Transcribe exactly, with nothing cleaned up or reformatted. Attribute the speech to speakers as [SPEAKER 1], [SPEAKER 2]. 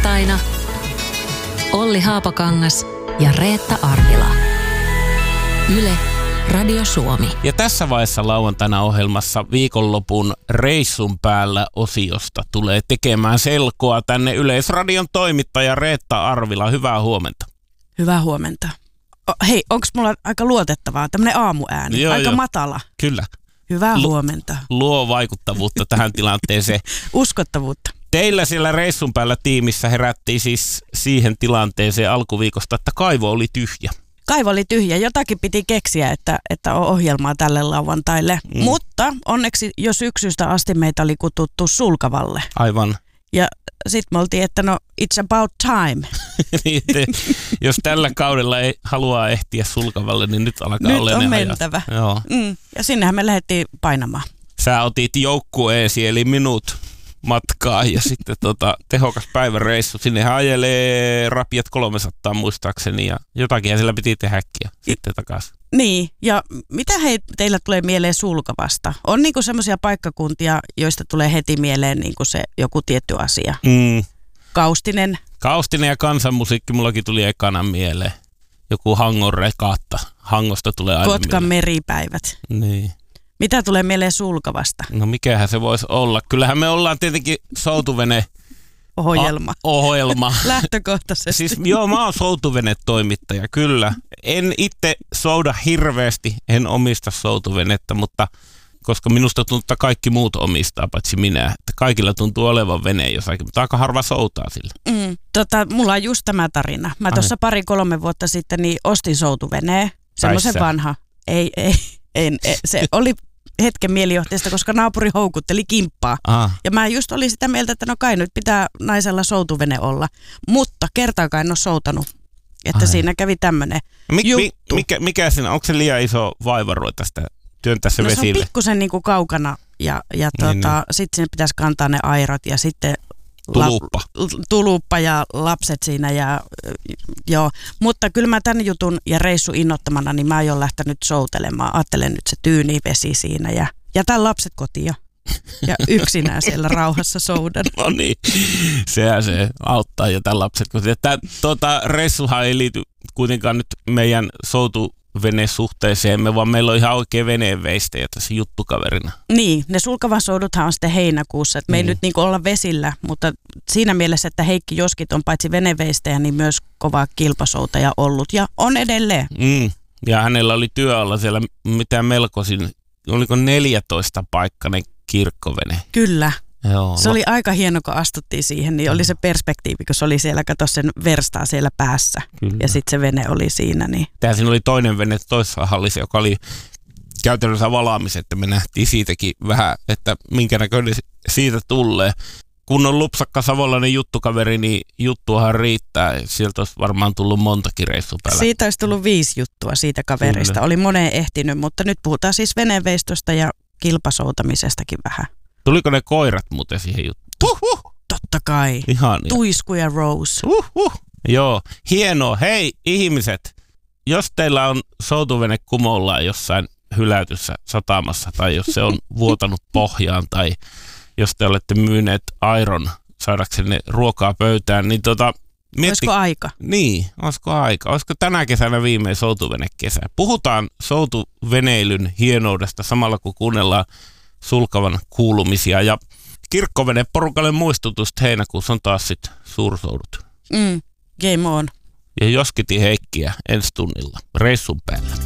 [SPEAKER 1] Lauantaina Olli Haapakangas ja Reetta Arvila. Yle, Radio Suomi.
[SPEAKER 2] Ja tässä vaiheessa lauantaina ohjelmassa viikonlopun reissun päällä osiosta tulee tekemään selkoa tänne Yleisradion toimittaja Reetta Arvila. Hyvää huomenta.
[SPEAKER 3] Hyvää huomenta. O, hei, onko mulla aika luotettavaa? Tämmöinen aamuääni, joo, aika jo. matala.
[SPEAKER 2] Kyllä.
[SPEAKER 3] Hyvää
[SPEAKER 2] Lu-
[SPEAKER 3] huomenta.
[SPEAKER 2] Luo vaikuttavuutta tähän tilanteeseen.
[SPEAKER 3] Uskottavuutta.
[SPEAKER 2] Teillä siellä reissun päällä tiimissä herättiin siis siihen tilanteeseen alkuviikosta, että kaivo oli tyhjä.
[SPEAKER 3] Kaivo oli tyhjä. Jotakin piti keksiä, että, että on ohjelmaa tälle lauantaille. Mm. Mutta onneksi jo syksystä asti meitä oli kututtu Sulkavalle.
[SPEAKER 2] Aivan.
[SPEAKER 3] Ja sitten me oltiin, että no it's about time.
[SPEAKER 2] niin, te, jos tällä kaudella ei halua ehtiä Sulkavalle, niin nyt alkaa
[SPEAKER 3] nyt
[SPEAKER 2] olla
[SPEAKER 3] on
[SPEAKER 2] ne
[SPEAKER 3] mentävä.
[SPEAKER 2] Joo.
[SPEAKER 3] Mm. Ja sinnehän me lähdettiin painamaan.
[SPEAKER 2] Sä otit joukkueesi eli minut matkaa ja sitten tota, tehokas päiväreissu. Sinnehän ajelee rapiat kolmesataa muistaakseni ja jotakin siellä piti tehdäkin sitten takaisin.
[SPEAKER 3] Niin, ja mitä hei, teillä tulee mieleen Sulkavasta? On niinku semmoisia paikkakuntia, joista tulee heti mieleen niinku se joku tietty asia.
[SPEAKER 2] Mm.
[SPEAKER 3] Kaustinen.
[SPEAKER 2] Kaustinen ja kansanmusiikki mullakin tuli ekana mieleen. Joku Hangon rekatta. Hangosta tulee aina
[SPEAKER 3] Kotkan
[SPEAKER 2] mieleen.
[SPEAKER 3] meripäivät.
[SPEAKER 2] Niin.
[SPEAKER 3] Mitä tulee mieleen Sulkavasta?
[SPEAKER 2] No mikähän se voisi olla. Kyllähän me ollaan tietenkin soutuvene
[SPEAKER 3] Ohjelma.
[SPEAKER 2] A- ohjelma.
[SPEAKER 3] Lähtökohtaisesti.
[SPEAKER 2] Siis joo, mä oon soutuvene-toimittaja, kyllä. En itse souda hirveästi, en omista soutuvenettä, mutta koska minusta tuntuu, että kaikki muut omistaa, paitsi minä. Että kaikilla tuntuu olevan vene jossakin, mutta aika harva soutaa sillä.
[SPEAKER 3] Mm, tota, mulla on just tämä tarina. Mä tuossa pari-kolme vuotta sitten niin ostin soutuveneen. Semmoisen vanha. Ei, ei, ei, ei. Se oli hetken mielijohteesta, koska naapuri houkutteli kimppaa. Aha. Ja mä just olin sitä mieltä, että no kai nyt pitää naisella soutuvene olla. Mutta kertaakaan en ole soutanut. Että Ai. siinä kävi tämmöinen
[SPEAKER 2] Mik,
[SPEAKER 3] juttu.
[SPEAKER 2] Mikä, mikä siinä, onko se liian iso vaiva ruveta sitä työntää se
[SPEAKER 3] no,
[SPEAKER 2] vesille?
[SPEAKER 3] Se on pikkusen niin kuin kaukana ja, ja tuota, niin, niin. sitten sinne pitäisi kantaa ne airot ja sitten
[SPEAKER 2] tuluppa.
[SPEAKER 3] La, tuluppa ja lapset siinä ja joo. Mutta kyllä mä tämän jutun ja reissu innottamana, niin mä oon lähtenyt soutelemaan. Ajattelen nyt se tyyni vesi siinä ja jätän lapset kotiin ja yksinään siellä rauhassa soudan.
[SPEAKER 2] No niin, sehän se auttaa jätän lapset kotiin. Tämä tuota, reissuhan ei liity kuitenkaan nyt meidän soutuvenesuhteeseemme, vaan meillä on ihan oikein veneenveistäjä tässä juttukaverina.
[SPEAKER 3] Niin, ne Sulkavan souduthan on sitten heinäkuussa. Et me ei mm. nyt niinku olla vesillä, mutta siinä mielessä, että Heikki Joskit on paitsi veneveistäjä, niin myös kova kilpasoutaja ollut ja on edelleen.
[SPEAKER 2] Mm. Ja hänellä oli työalla siellä mitä melkoisin, oliko neljätoista paikkainen kirkkovene.
[SPEAKER 3] Kyllä.
[SPEAKER 2] Joo,
[SPEAKER 3] se oli aika hieno, kun astuttiin siihen, niin oli se perspektiivi, kun se oli siellä, kato sen verstaa siellä päässä. Kyllä. Ja sitten se vene oli siinä. Niin.
[SPEAKER 2] Tää siinä oli toinen vene toisessa hallissa, joka oli käytännössä valaamis, että me nähtiin siitäkin vähän, että minkä näköinen siitä tulee. Kun on lupsakka savolainen juttukaveri, niin juttuahan riittää. Sieltä olisi varmaan tullut montakin reissua päällä.
[SPEAKER 3] Siitä olisi tullut viisi juttua siitä kaverista. Kyllä. Oli moneen ehtinyt, mutta nyt puhutaan siis veneenveistosta ja kilpasoutamisestakin vähän.
[SPEAKER 2] Tuliko ne koirat muuten siihen juttuun?
[SPEAKER 3] Uhuh. Totta kai.
[SPEAKER 2] Ihania.
[SPEAKER 3] Tuisku ja Rose.
[SPEAKER 2] Uhuh. Joo, hienoa. Hei ihmiset, jos teillä on soutuvene kumollaan jossain hylätyssä satamassa tai jos se on vuotanut pohjaan tai jos te olette myyneet airon saadaksenne ruokaa pöytään, niin tota... Mietti,
[SPEAKER 3] olisiko aika?
[SPEAKER 2] Niin, olisiko aika? Olisiko tänä kesänä viimein soutuvenekesä? Puhutaan soutuveneilyn hienoudesta samalla kun kuunnellaan Sulkavan kuulumisia. Ja kirkkoveneporukalle muistutusta heinäkuussa on taas sitten suursoudut.
[SPEAKER 3] Mm, game on.
[SPEAKER 2] Ja Joskitin Heikkiä ensi tunnilla reissun päällä.